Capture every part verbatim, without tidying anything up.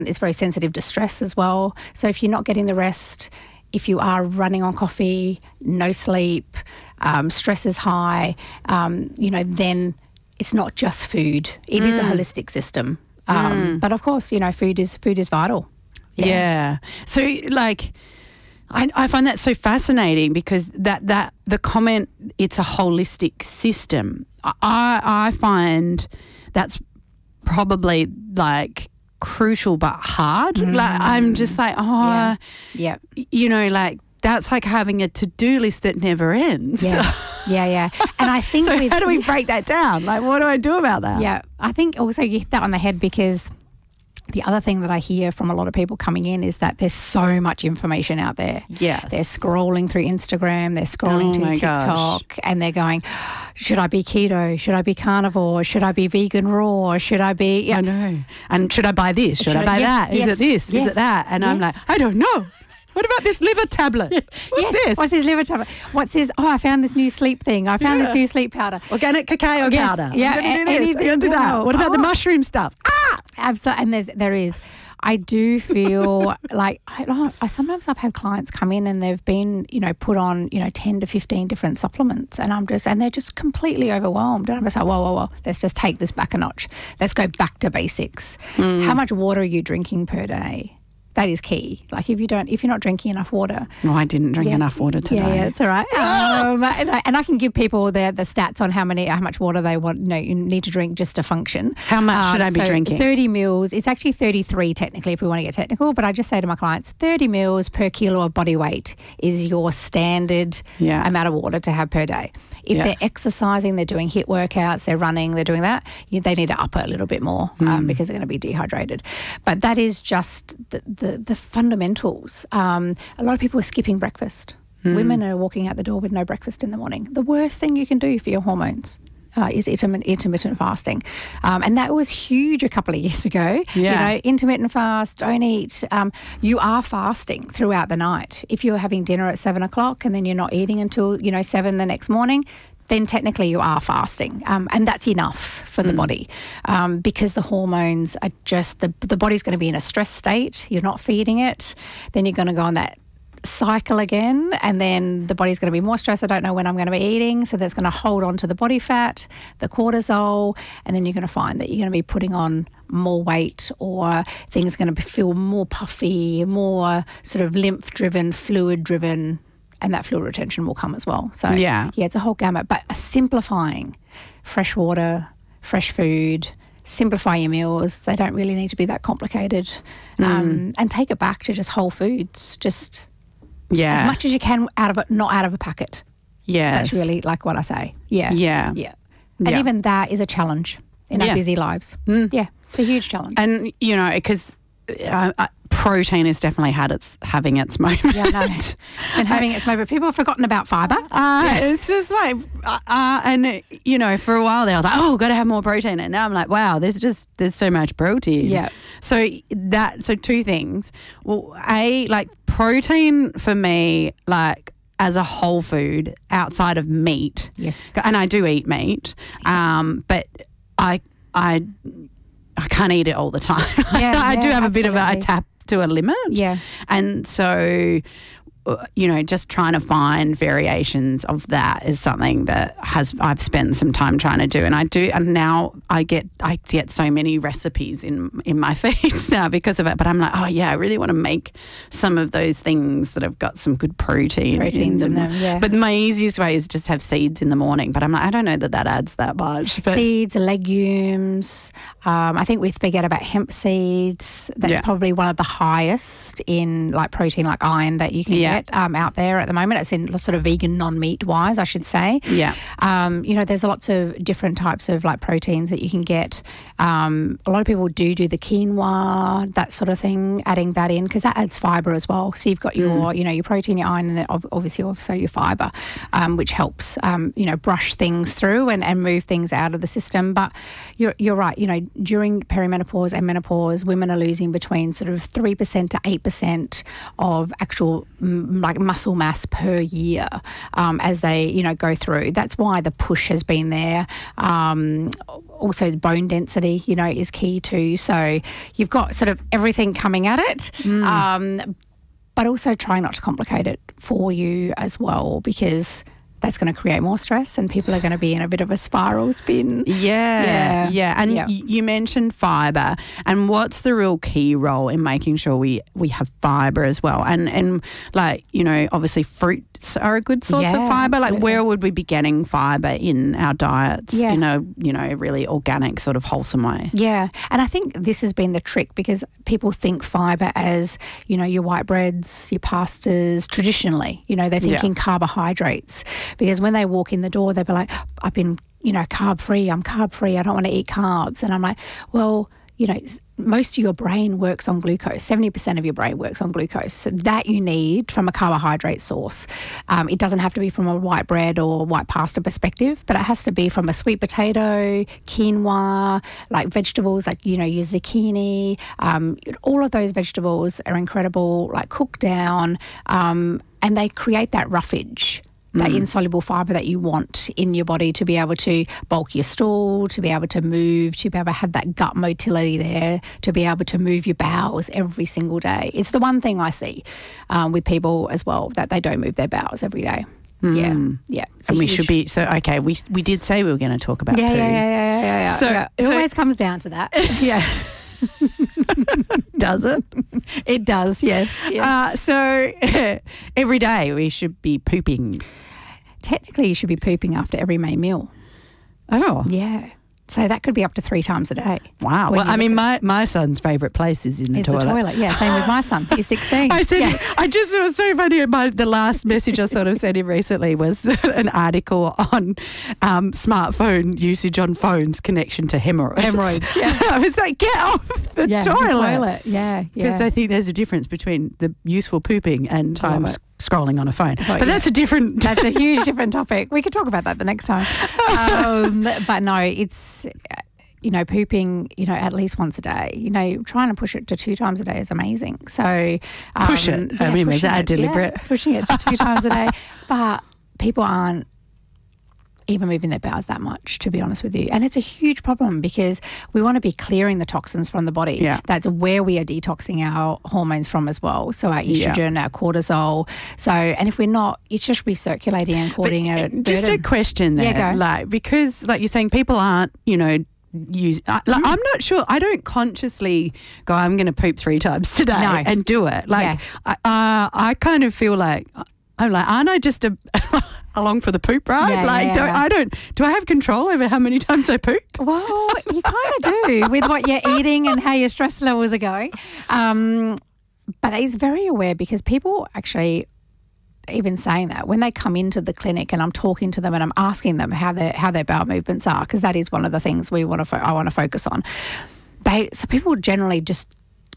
It's very sensitive to stress as well. So if you're not getting the rest, if you are running on coffee, no sleep, um, stress is high, um, you know, then it's not just food. It mm. is a holistic system. Um, mm. But of course, you know, food is food is vital. Yeah. yeah. So like, I, I find that so fascinating because that, that the comment, it's a holistic system. I, I find that's probably like crucial but hard. Mm. Like I'm just like, oh, yeah. yeah. you know, like that's like having a to-do list that never ends. Yeah, yeah, yeah. And I think so with, how do we break that down? Like what do I do about that? Yeah, I think also you hit that on the head because the other thing that I hear from a lot of people coming in is that there's so much information out there. Yes. They're scrolling through Instagram, they're scrolling oh through TikTok gosh. and they're going, should I be keto? Should I be carnivore? Should I be vegan raw? Should I be... Yeah. I know. And should I buy this? Should, should I buy I, yes, that? Yes, is it this? Yes, is it that? And yes. I'm like, I don't know. What about this liver tablet? What's yes. this? What's this liver tablet? What's this? Oh, I found this new sleep thing. I found yeah. this new sleep powder. Organic cacao yes. powder. Yeah. I'm going to do this. I'm going to do that. What about oh. the mushroom stuff? Ah! Absolutely. And there's, there is... I do feel like I, I sometimes I've had clients come in and they've been, you know, put on, you know, ten to fifteen different supplements and I'm just, and they're just completely overwhelmed. And I'm just like, whoa, whoa, whoa, let's just take this back a notch. Let's go back to basics. Mm. How much water are you drinking per day? That is key. Like if you don't, if you're not drinking enough water. No, I didn't drink yeah, enough water today. Yeah, yeah, it's all right. um, and, I, and I can give people the the stats on how many, how much water they want. You know, you need to drink just to function. How much um, should I be so drinking? thirty mils. It's actually thirty-three technically if we want to get technical. But I just say to my clients, thirty mils per kilo of body weight is your standard yeah. amount of water to have per day. If yeah. they're exercising, they're doing HIIT workouts, they're running, they're doing that, you, they need to up it a little bit more mm. um, because they're going to be dehydrated. But that is just the the, the fundamentals. Um, a lot of people are skipping breakfast. Mm. Women are walking out the door with no breakfast in the morning. The worst thing you can do for your hormones. Uh, is intermittent, intermittent fasting. Um, and that was huge a couple of years ago. Yeah. You know, intermittent fast, don't eat. Um, you are fasting throughout the night. If you're having dinner at seven o'clock and then you're not eating until, you know, seven the next morning, then technically you are fasting. Um, and that's enough for the mm. body um, because the hormones are just, the, the body's going to be in a stress state. You're not feeding it. Then you're going to go on that cycle again and then the body's going to be more stressed. I don't know when I'm going to be eating, so that's going to hold on to the body fat, the cortisol, and then you're going to find that you're going to be putting on more weight or things are going to feel more puffy, more sort of lymph driven, fluid driven, and that fluid retention will come as well. So yeah, yeah it's a whole gamut, but simplifying fresh water, fresh food, simplify your meals. They don't really need to be that complicated. Mm. Um, and take it back to just whole foods, just yeah, as much as you can out of it, not out of a packet. Yeah, that's really like what I say. Yeah, yeah, yeah. And yeah. even that is a challenge in yeah. our busy lives. Mm. Yeah, it's a huge challenge. And you know, because uh, uh, protein has definitely had its having its moment. Yeah, no, it's been having its moment. People have forgotten about fibre. Uh, yeah. It's just like, uh, uh, and you know, for a while there, I was like, oh, got to have more protein, and now I'm like, wow, there's just there's so much protein. Yeah. So that so two things. Well, a like protein for me, like as a whole food outside of meat. Yes. And I do eat meat, um, but I I I can't eat it all the time. Yeah, I yeah, do have absolutely. a bit of a, a tap to a limit. Yeah. And so, you know, just trying to find variations of that is something that has I've spent some time trying to do, and I do, and now I get I get so many recipes in in my feeds now because of it. But I'm like, oh yeah, I really want to make some of those things that have got some good protein proteins in them. in them. Yeah. But my easiest way is just have seeds in the morning. But I'm like, I don't know that that adds that much. But seeds, legumes. Um, I think we forget about hemp seeds. That's yeah. probably one of the highest in like protein, like iron that you can yeah. get um, out there at the moment. It's in sort of vegan, non-meat wise, I should say. Yeah. Um, you know, there's lots of different types of like proteins that you can get. Um, a lot of people do do the quinoa, that sort of thing, adding that in because that adds fibre as well. So you've got your, mm. you know, your protein, your iron, and then obviously also your fibre, um, which helps, um, you know, brush things through and, and move things out of the system. But you're you're right. You know, during perimenopause and menopause, women are losing between sort of three percent to eight percent of actual um, like muscle mass per year um, as they, you know, go through. That's why the push has been there. Um, also, bone density, you know, is key too. So you've got sort of everything coming at it, mm. um, but also try not to complicate it for you as well, because that's going to create more stress and people are going to be in a bit of a spiral spin. Yeah, yeah. yeah. And yeah. Y- you mentioned fibre, and what's the real key role in making sure we, we have fibre as well? And, and like, you know, obviously fruits are a good source yeah, of fibre. absolutely. Like where would we be getting fibre in our diets yeah. in a, you know, really organic sort of wholesome way? Yeah. And I think this has been the trick, because people think fibre as, you know, your white breads, your pastas, traditionally, you know, they're thinking yeah. carbohydrates. Because when they walk in the door, they'll be like, I've been, you know, carb free, I'm carb free, I don't want to eat carbs. And I'm like, well, you know, most of your brain works on glucose. seventy percent of your brain works on glucose. So that you need from a carbohydrate source. Um, it doesn't have to be from a white bread or white pasta perspective, but it has to be from a sweet potato, quinoa, like vegetables like, you know, your zucchini. Um, all of those vegetables are incredible, like cooked down, um, and they create that roughage, that mm. insoluble fibre that you want in your body to be able to bulk your stool, to be able to move, to be able to have that gut motility there, to be able to move your bowels every single day. It's the one thing I see um, with people as well, that they don't move their bowels every day. Mm. Yeah, yeah. And we should be, so, okay, we we did say we were going to talk about yeah, poo. Yeah, yeah, yeah, yeah, yeah. So, yeah. It so, always comes down to that. Yeah. Does it? It does, yes. yes. Uh, so every day we should be pooping. Technically, you should be pooping after every main meal. Oh. Yeah. So that could be up to three times a day. Wow. Well, I mean, my, my son's favourite place is in the it's toilet. the toilet, yeah. Same with my son. He's sixteen. I said, yeah. I just, it was so funny. My, the last message I sort of sent him recently was an article on um, smartphone usage on phones, connection to hemorrhoids. Hemorrhoids, yeah. I was like, get off the yeah, toilet. The toilet. Yeah, yeah. Because I think there's a difference between the useful pooping and time scrolling on a phone. Oh, but yeah. that's a different... That's a huge different topic. We could talk about that the next time. Um, but no, it's... you know, pooping, you know, at least once a day. You know, trying to push it to two times a day is amazing. So um, push it. Yeah, I mean, is that it, deliberate? Yeah, pushing it to two times a day. But people aren't even moving their bowels that much, to be honest with you. And it's a huge problem, because we want to be clearing the toxins from the body. Yeah. That's where we are detoxing our hormones from as well. So our estrogen, yeah. our cortisol. So, and if we're not, it's just recirculating and causing a Just burden. a question there. Yeah, go. Like, because like you're saying, people aren't, you know, use like, mm. I'm not sure, I don't consciously go, I'm going to poop three times today no. and do it. Like, yeah. I, uh, I kind of feel like, I'm like, aren't I just a along for the poop ride? Yeah, like, yeah. Don't, I don't, do I have control over how many times I poop? Well, you kind of do with what you're eating and how your stress levels are going. Um, but he's very aware, because people actually, even saying that, when they come into the clinic and I'm talking to them and I'm asking them how their how their bowel movements are, because that is one of the things we want to fo- I want to focus on. They so people generally just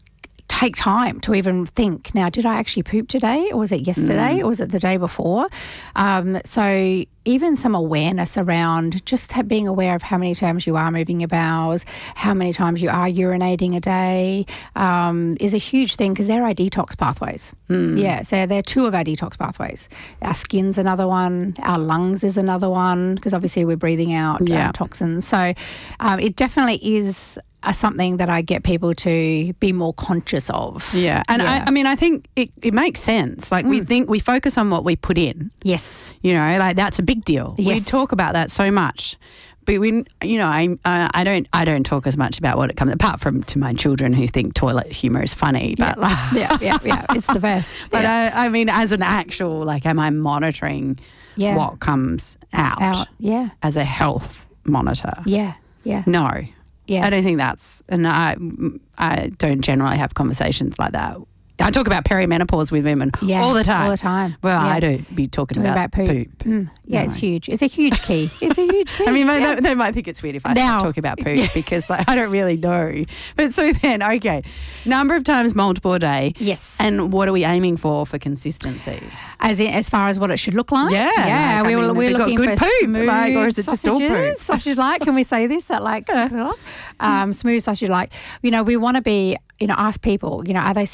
take time to even think, now, did I actually poop today, or was it yesterday, mm. or was it the day before? Um, so even some awareness around just ha- being aware of how many times you are moving your bowels, how many times you are urinating a day, um, is a huge thing, because they're our detox pathways. Mm. Yeah, so they're two of our detox pathways. Our skin's another one, our lungs is another one, because obviously we're breathing out yeah. uh, toxins. So um, it definitely is Uh, something that I get people to be more conscious of. Yeah. And yeah. I, I mean, I think it, it makes sense. Like mm. we think we focus on what we put in. Yes. You know, like that's a big deal. Yes. We talk about that so much. But we, you know, I, uh, I don't, I don't talk as much about what it comes. Apart from to my children who think toilet humour is funny, but yeah, like, yeah, yeah, yeah, it's the best. But yeah. I, I mean, as an actual, like, am I monitoring yeah. what comes out, out? Yeah, as a health monitor? Yeah, yeah. No, yeah. I don't think that's, and I, I don't generally have conversations like that. I talk about perimenopause with women yeah, all the time. All the time. Well, yeah. I don't be talking, talking about, about poop. poop. Mm. Yeah, no. It's huge. It's a huge key. It's a huge key. I mean, yeah. they, they might think it's weird if I now. start talking about poop because like, I don't really know. But so then, okay, number of times multiple a day. Yes. And what are we aiming for for consistency? As in, as far as what it should look like? Yeah. Yeah. Like, we, I mean, we're looking good for poop, smooth like, or is it sausages, just all poop? Sausage like. Can we say this at like um, smooth sausage like? You know, we want to be, you know, ask people, you know, are they seeing undigested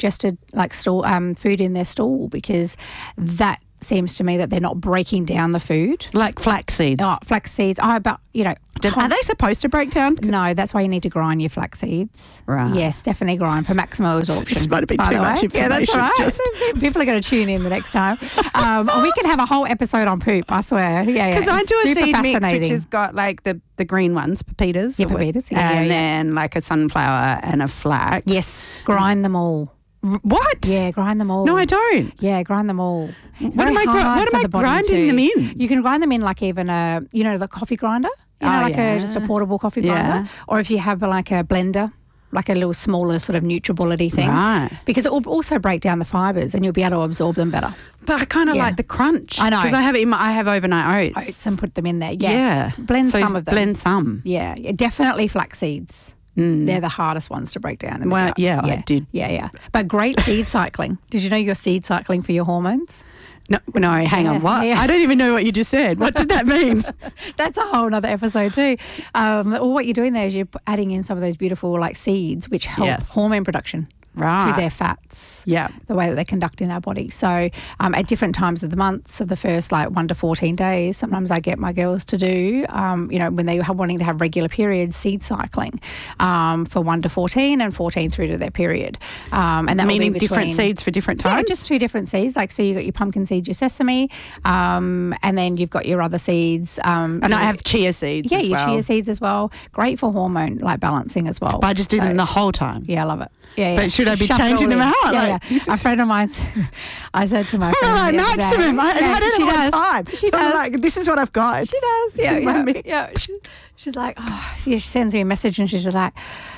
digested like stool um, food in their stool, because that seems to me that they're not breaking down the food. Like flax seeds. Oh, flax seeds. Oh, but you know, Did, are they supposed to break down? no, that's why you need to grind your flax seeds. Right. Yes, definitely grind for maximal absorption. This might have been by too the much way. Yeah, that's information, right. just- People are going to tune in the next time. Um, we can have a whole episode on poop, I swear. Yeah, yeah. Because I do a Super seed mix which fascinating. has got like the, the green ones, pepitas. Yeah, or what- pepitas, yeah, and yeah, then like a sunflower and a flax. Yes, grind them all. R- What? Yeah, grind them all. No, I don't. Yeah, grind them all. What am I gri- what am I grinding them in? You can grind them in like even a, you know, the coffee grinder. You know, Oh, like yeah. a just a portable coffee Yeah. grinder. Or if you have like a blender, like a little smaller sort of NutriBullet thing. Right. Because it will also break down the fibres and you'll be able to absorb them better. But I kind of Yeah. like the crunch. I know. Because I have it in my, I have overnight oats. Oats and put them in there. Yeah. Yeah. Blend So some of them. Blend some. Yeah, yeah, definitely flax seeds. They're the hardest ones to break down in the Well, gut. yeah, I yeah, did. Yeah, yeah. But great seed cycling. Did you know you're seed cycling for your hormones? No, no, hang Yeah, on. What? yeah. I don't even know what you just said. What did that mean? That's a whole other episode too. Um, well, what you're doing there is you're adding in some of those beautiful like seeds which help Yes. hormone production Right. through their fats. Yeah. The way that they conduct in our body. So um, at different times of the month, so the first like one to fourteen days, sometimes I get my girls to do, um, you know, when they are wanting to have regular periods, seed cycling um, for one to fourteen and fourteen through to their period. Um, and that will be Meaning between, different seeds for different Yeah, times? just two different seeds. Like, so you've got your pumpkin seed, your sesame, um, and then you've got your other seeds. Um, And I have chia seeds yeah, as your well. chia seeds as well. Great for hormone like balancing as well. But I just do So- them the whole time. Yeah, I love it. Yeah, But yeah. should I be Shove it changing all them in. out? Yeah, Like, yeah. this A is- friend of mine, I said to my friend Well, I the other nice to day- them. I, and Yeah, I don't she have does. time. She so does. I'm like, this is what I've got. She does. Yeah, in my yeah. mix. yeah. She, she's like, oh, she, she sends me a message and she's just like,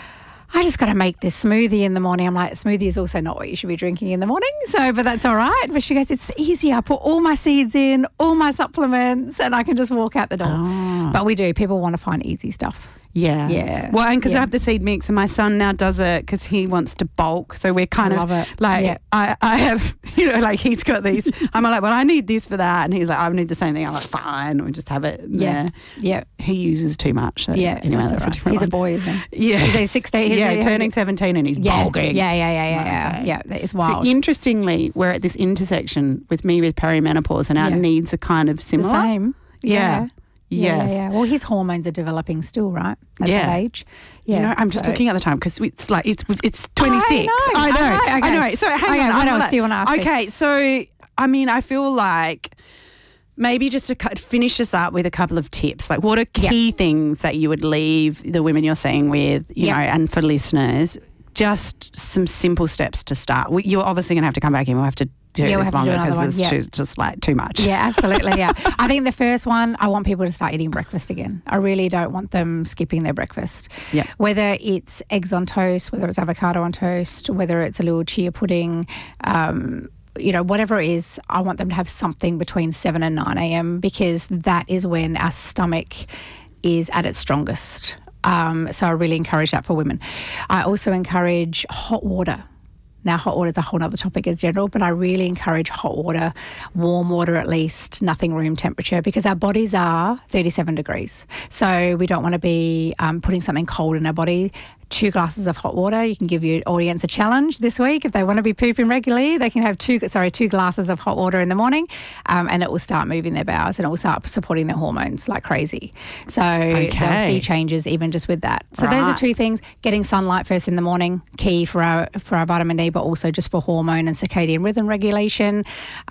I just got to make this smoothie in the morning. I'm like, smoothie is also not what you should be drinking in the morning. So, but that's all right. But she goes, it's easy. I put all my seeds in, all my supplements, and I can just walk out the door. Ah. But we do. People want to find easy stuff. Yeah. Yeah. Well, and because Yeah. I have the seed mix and my son now does it because he wants to bulk. So we're kind I of love it. like, Yeah. I, I have, you know, like he's got these. I'm like, well, I need this for that. And he's like, I need the same thing. I'm like, fine. We just have it. Yeah. Yeah. He uses too much. So Yeah. Anyway, that's that's, all a right. different He's one. a boy, isn't he? Yeah. He's a sixteen. He's yeah, a- turning seventeen and he's Yeah. bulking. Yeah, yeah, yeah, yeah, yeah. Okay. Yeah, that is So wild. interestingly, we're at this intersection with me with perimenopause and our Yeah. needs are kind of the similar. same. Yeah. Yeah, Yes. yeah, yeah. Well, his hormones are developing still, right? At Yeah. that age. Yeah. You know, I'm just so- looking at the time because it's like it's it's twenty-six. I know, I know. I know, I okay. know. So hang Okay, on. what I'm else like- do you wanna ask me? Okay, so I mean, I feel like maybe just to cut- finish us up with a couple of tips. Like, what are key things that you would leave the women you're seeing with, you Yep. know, and for listeners, just some simple steps to start. We, you're obviously going to have to come back in. We'll have to do Yeah, we'll this have to do longer another because one. it's Yeah. too, just like too much. Yeah, absolutely. Yeah. I think the first one, I want people to start eating breakfast again. I really don't want them skipping their breakfast. Yeah. Whether it's eggs on toast, whether it's avocado on toast, whether it's a little chia pudding, um, you know, whatever it is, I want them to have something between seven and nine a.m. because that is when our stomach is at its strongest. Um, so I really encourage that for women. I also encourage hot water. Now, hot water is a whole other topic as general, but I really encourage hot water, warm water at least, nothing room temperature, because our bodies are thirty-seven degrees. So we don't want to be um, putting something cold in our body. Two glasses of hot water. You can give your audience a challenge this week. If they want to be pooping regularly, they can have two, sorry, two glasses of hot water in the morning, um, and it will start moving their bowels and it will start supporting their hormones like crazy. So they'll Okay. see changes even just with that. So those are Right. two things. Getting sunlight first in the morning, key for our for our vitamin D, but also just for hormone and circadian rhythm regulation.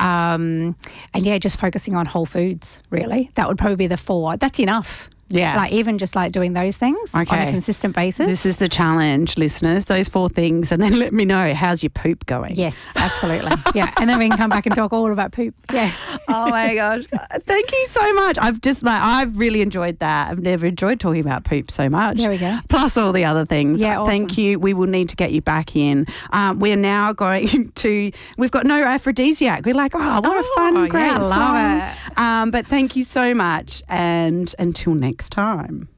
Um, and yeah, just focusing on whole foods, really. That would probably be the four. That's enough. Yeah. Like even just like doing those things on Okay. a consistent basis. This is the challenge, listeners. Those four things, and then let me know how's your poop going. Yes, absolutely. Yeah. And then we can come back and talk all about poop. Yeah. Oh my gosh. Thank you so much. I've just like, I've really enjoyed that. I've never enjoyed talking about poop so much. There we go. Plus all the other things. Yeah, Thank awesome. you. We will need to get you back in. Um, we're now going to, we've got no aphrodisiac. We're like, oh, what a Oh, fun, yeah, great I love song. it. Um, but thank you so much. And until next time.